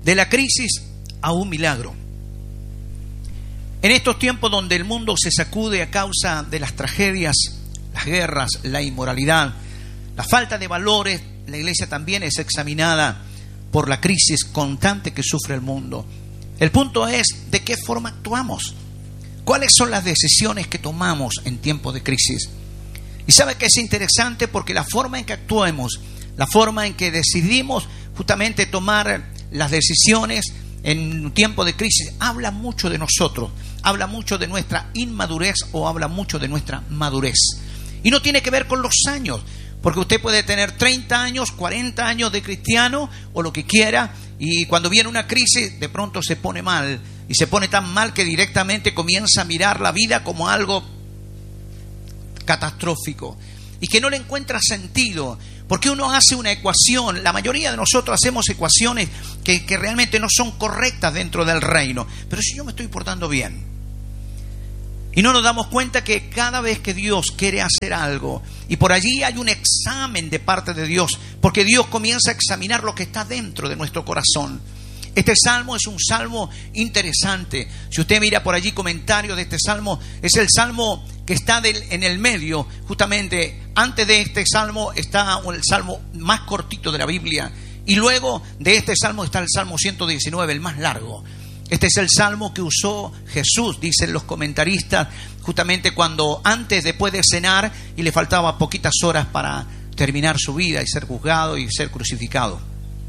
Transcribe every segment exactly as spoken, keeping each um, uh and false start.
De la crisis a un milagro. En estos tiempos donde el mundo se sacude a causa de las tragedias, las guerras, la inmoralidad, la falta de valores, la iglesia también es examinada por la crisis constante que sufre el mundo. El punto es de qué forma actuamos. ¿Cuáles son las decisiones que tomamos en tiempos de crisis? Y sabe que es interesante porque la forma en que actuemos, la forma en que decidimos justamente tomar las decisiones en un tiempo de crisis, habla mucho de nosotros, habla mucho de nuestra inmadurez o habla mucho de nuestra madurez. Y no tiene que ver con los años, porque usted puede tener treinta años, cuarenta años de cristiano o lo que quiera, y cuando viene una crisis de pronto se pone mal, y se pone tan mal que directamente comienza a mirar la vida como algo catastrófico y que no le encuentra sentido, porque uno hace una ecuación. La mayoría de nosotros hacemos ecuaciones que, que realmente no son correctas dentro del reino. Pero si yo me estoy portando bien, y no nos damos cuenta que cada vez que Dios quiere hacer algo, y por allí hay un examen de parte de Dios, porque Dios comienza a examinar lo que está dentro de nuestro corazón. Este salmo es un salmo interesante. Si usted mira por allí comentarios de este salmo, es el salmo que está del, en el medio. Justamente antes de este salmo está el salmo más cortito de la Biblia, y luego de este salmo está el salmo ciento diecinueve, el más largo. Este es el salmo que usó Jesús, dicen los comentaristas, justamente cuando antes, después de cenar, y le faltaba poquitas horas para terminar su vida y ser juzgado y ser crucificado.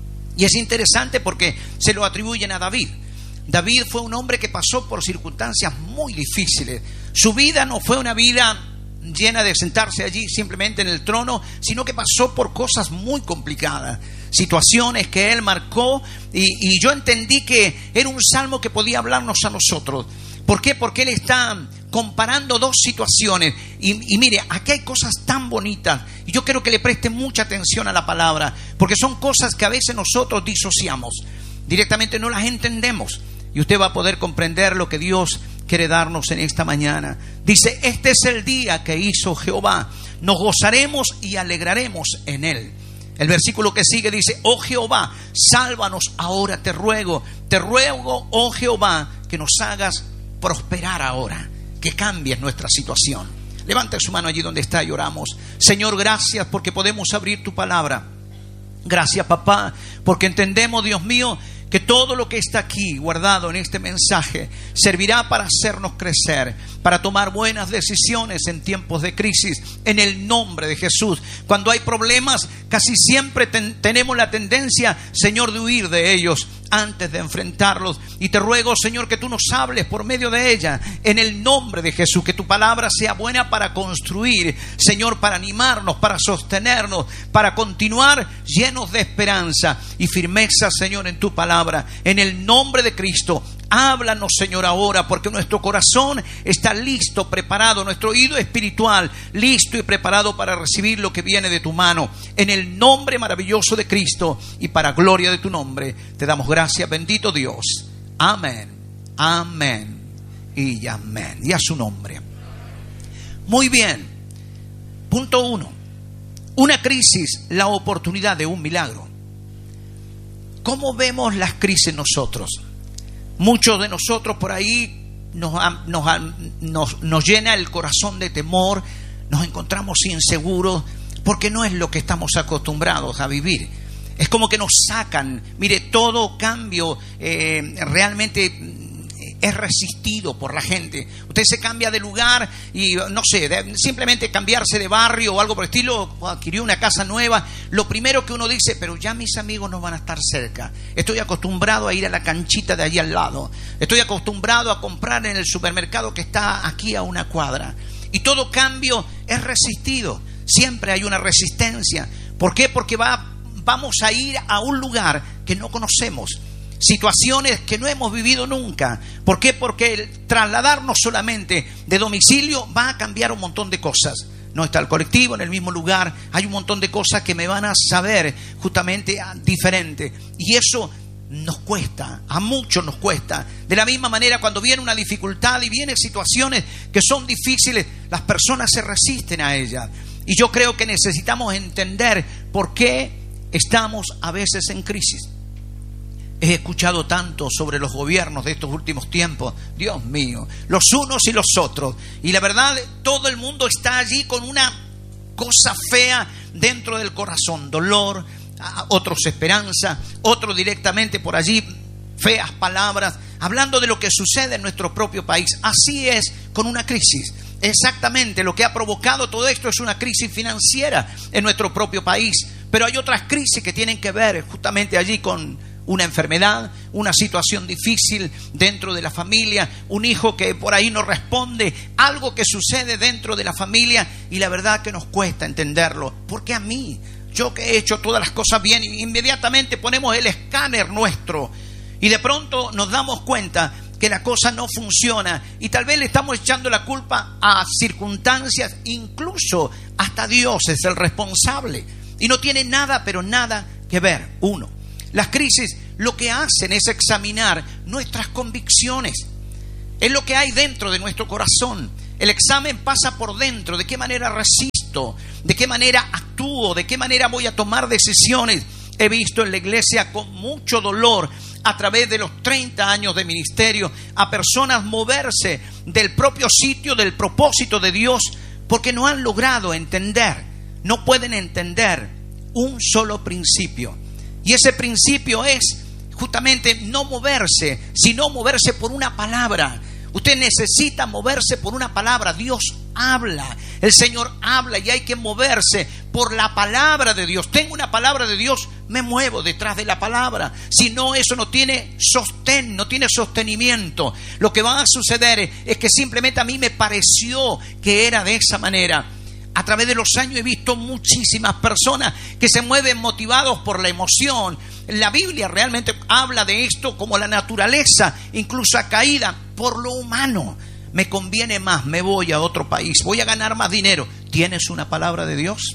Y es interesante porque se lo atribuyen a David. David fue un hombre que pasó por circunstancias muy difíciles. Su vida no fue una vida llena de sentarse allí simplemente en el trono, sino que pasó por cosas muy complicadas, situaciones que él marcó, y, y yo entendí que era un salmo que podía hablarnos a nosotros. ¿Por qué? Porque él está comparando dos situaciones. Y, y mire, aquí hay cosas tan bonitas. Y yo quiero que le preste mucha atención a la palabra, porque son cosas que a veces nosotros disociamos. Directamente no las entendemos. Y usted va a poder comprender lo que Dios quiere darnos en esta mañana. Dice: este es el día que hizo Jehová. Nos gozaremos y alegraremos en él. El versículo que sigue dice: oh Jehová, sálvanos ahora, te ruego. Te ruego, oh Jehová, que nos hagas prosperar ahora, que cambies nuestra situación. Levante su mano allí donde está y oramos. Señor, gracias porque podemos abrir tu palabra. Gracias, papá, porque entendemos, Dios mío, que todo lo que está aquí guardado en este mensaje servirá para hacernos crecer, para tomar buenas decisiones en tiempos de crisis, en el nombre de Jesús. Cuando hay problemas, casi siempre ten, tenemos la tendencia, Señor, de huir de ellos antes de enfrentarlos. Y te ruego, Señor, que tú nos hables por medio de ella, en el nombre de Jesús. Que tu palabra sea buena para construir, Señor, para animarnos, para sostenernos, para continuar llenos de esperanza y firmeza, Señor, en tu palabra. En el nombre de Cristo, háblanos, Señor, ahora, porque nuestro corazón está listo, preparado, nuestro oído espiritual listo y preparado para recibir lo que viene de tu mano. En el nombre maravilloso de Cristo y para gloria de tu nombre, te damos gracias, bendito Dios. Amén, amén y amén. Y a su nombre. Muy bien. Punto uno. Una crisis, la oportunidad de un milagro. ¿Cómo vemos las crisis nosotros? Muchos de nosotros por ahí nos, nos, nos, nos llena el corazón de temor, nos encontramos inseguros, porque no es lo que estamos acostumbrados a vivir. Es como que nos sacan. Mire, todo cambio eh, realmente es resistido por la gente. Usted se cambia de lugar y no sé, de, simplemente cambiarse de barrio o algo por el estilo, o adquirió una casa nueva. Lo primero que uno dice: pero ya mis amigos no van a estar cerca. Estoy acostumbrado a ir a la canchita de allí al lado. Estoy acostumbrado a comprar en el supermercado que está aquí a una cuadra. Y todo cambio es resistido. Siempre hay una resistencia. ¿Por qué? Porque va, vamos a ir a un lugar que no conocemos. Situaciones que no hemos vivido nunca. ¿Por qué? Porque el trasladarnos solamente de domicilio va a cambiar un montón de cosas. No está el colectivo en el mismo lugar. Hay un montón de cosas que me van a saber justamente diferente. Y eso nos cuesta, a muchos nos cuesta. De la misma manera, cuando viene una dificultad y vienen situaciones que son difíciles, las personas se resisten a ellas. Y yo creo que necesitamos entender por qué estamos a veces en crisis. He escuchado tanto sobre los gobiernos de estos últimos tiempos, Dios mío, los unos y los otros. Y la verdad, todo el mundo está allí con una cosa fea dentro del corazón, dolor, otros esperanza, otros directamente por allí feas palabras, hablando de lo que sucede en nuestro propio país. Así es con una crisis. Exactamente lo que ha provocado todo esto es una crisis financiera en nuestro propio país. Pero hay otras crisis que tienen que ver justamente allí con una enfermedad, una situación difícil dentro de la familia, un hijo que por ahí no responde, algo que sucede dentro de la familia, y la verdad que nos cuesta entenderlo. ¿Por qué a mí? Yo que he hecho todas las cosas bien, inmediatamente ponemos el escáner nuestro y de pronto nos damos cuenta que la cosa no funciona y tal vez le estamos echando la culpa a circunstancias, incluso hasta Dios es el responsable y no tiene nada, pero nada que ver. Uno, las crisis lo que hacen es examinar nuestras convicciones, es lo que hay dentro de nuestro corazón. El examen pasa por dentro, de qué manera resisto, de qué manera actúo, de qué manera voy a tomar decisiones. He visto en la iglesia con mucho dolor, a través de los treinta años de ministerio, a personas moverse del propio sitio, del propósito de Dios, porque no han logrado entender, no pueden entender un solo principio. Y ese principio es justamente no moverse, sino moverse por una palabra. Usted necesita moverse por una palabra. Dios habla, el Señor habla y hay que moverse por la palabra de Dios. Tengo una palabra de Dios, me muevo detrás de la palabra. Si no, eso no tiene sostén, no tiene sostenimiento. Lo que va a suceder es que simplemente a mí me pareció que era de esa manera. A través de los años he visto muchísimas personas que se mueven motivados por la emoción. La Biblia realmente habla de esto como la naturaleza, incluso caída por lo humano. Me conviene más, me voy a otro país, voy a ganar más dinero. ¿Tienes una palabra de Dios?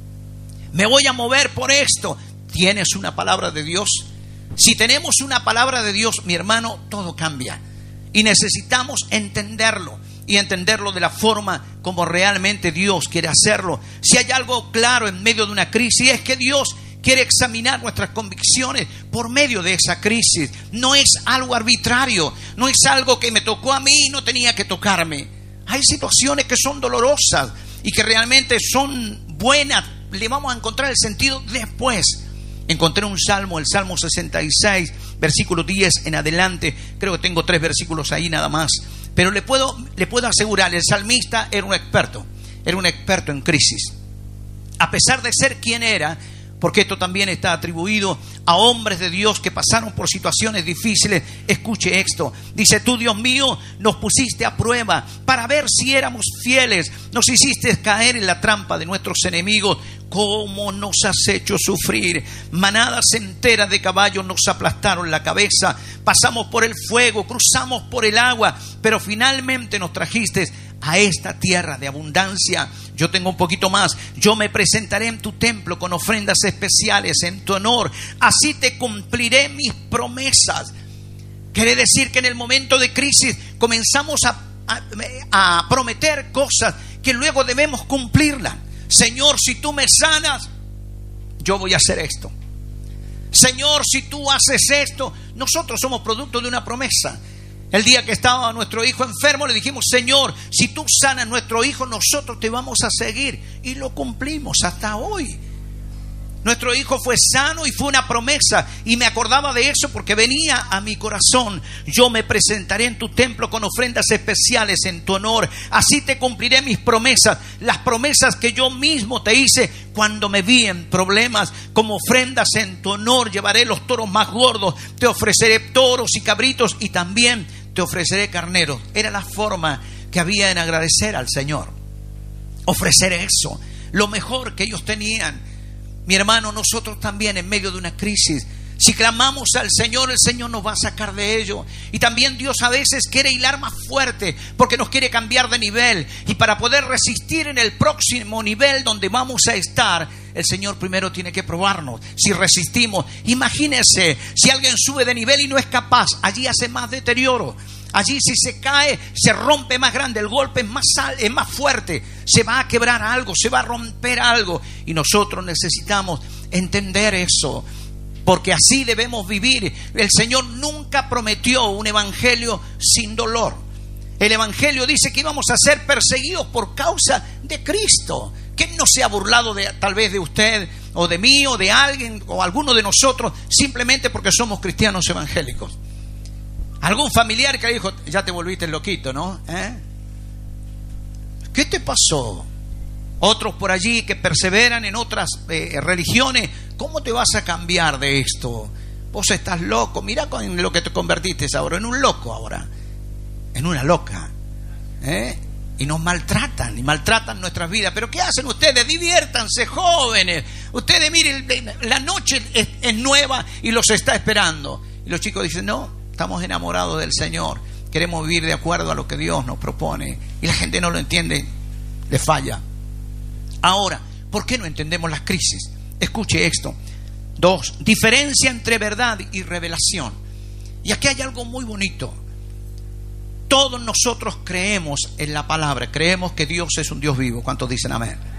Me voy a mover por esto. ¿Tienes una palabra de Dios? Si tenemos una palabra de Dios, mi hermano, todo cambia. Y necesitamos entenderlo. Y entenderlo de la forma como realmente Dios quiere hacerlo. Si hay algo claro en medio de una crisis, es que Dios quiere examinar nuestras convicciones por medio de esa crisis. No es algo arbitrario, no es algo que me tocó a mí y no tenía que tocarme. Hay situaciones que son dolorosas y que realmente son buenas. Le vamos a encontrar el sentido después. Encontré un salmo, el Salmo sesenta y seis, versículo diez en adelante. Creo que tengo tres versículos ahí nada más. Pero le puedo, le puedo asegurar, el salmista era un experto, era un experto en crisis. A pesar de ser quien era, porque esto también está atribuido a hombres de Dios que pasaron por situaciones difíciles. Escuche esto, dice: tú, Dios mío, nos pusiste a prueba para ver si éramos fieles, nos hiciste caer en la trampa de nuestros enemigos. ¿Cómo nos has hecho sufrir? Manadas enteras de caballos nos aplastaron la cabeza. Pasamos por el fuego, cruzamos por el agua, pero finalmente nos trajiste a esta tierra de abundancia. Yo tengo un poquito más. Yo me presentaré en tu templo con ofrendas especiales en tu honor. Así te cumpliré mis promesas. Quiere decir que en el momento de crisis comenzamos a, a, a prometer cosas que luego debemos cumplirlas. Señor, si tú me sanas, yo voy a hacer esto. Señor, si tú haces esto. Nosotros somos producto de una promesa. El día que estaba nuestro hijo enfermo, le dijimos: Señor, si tú sanas a nuestro hijo, nosotros te vamos a seguir. Y lo cumplimos hasta hoy. Nuestro hijo fue sano y fue una promesa. Y me acordaba de eso porque venía a mi corazón. Yo me presentaré en tu templo con ofrendas especiales en tu honor. Así te cumpliré mis promesas. Las promesas que yo mismo te hice cuando me vi en problemas. Como ofrendas en tu honor llevaré los toros más gordos. Te ofreceré toros y cabritos y también te ofreceré carneros. Era la forma que había en agradecer al Señor. Ofrecer eso, lo mejor que ellos tenían. Mi hermano, nosotros también en medio de una crisis, si clamamos al Señor, el Señor nos va a sacar de ello. Y también Dios a veces quiere hilar más fuerte porque nos quiere cambiar de nivel. Y para poder resistir en el próximo nivel donde vamos a estar, el Señor primero tiene que probarnos. Si resistimos, imagínese si alguien sube de nivel y no es capaz, allí hace más deterioro. Allí si se cae, se rompe más grande, el golpe es más, es más fuerte, se va a quebrar algo, se va a romper algo. Y nosotros necesitamos entender eso. porque así debemos vivir. El Señor nunca prometió un evangelio sin dolor. El evangelio dice que íbamos a ser perseguidos por causa de Cristo. ¿Quién no se ha burlado de, tal vez de usted o de mí o de alguien o alguno de nosotros simplemente porque somos cristianos evangélicos? Algún familiar que le dijo, ya te volviste loquito, ¿no? ¿Eh? ¿Qué te pasó? Otros por allí que perseveran en otras eh, religiones, ¿cómo te vas a cambiar de esto? Vos estás loco, mirá con lo que te convertiste ahora, en un loco ahora, en una loca, ¿eh? Y nos maltratan, y maltratan nuestras vidas. ¿Pero qué hacen ustedes? Diviértanse, jóvenes. Ustedes, miren, la noche es, es nueva y los está esperando. Y los chicos dicen, no, estamos enamorados del Señor, queremos vivir de acuerdo a lo que Dios nos propone. Y la gente no lo entiende, le falla. Ahora, ¿por qué no entendemos las crisis? Escuche esto. Dos, diferencia entre verdad y revelación. Y aquí hay algo muy bonito. Todos nosotros creemos en la palabra, creemos que Dios es un Dios vivo. ¿Cuántos dicen amén?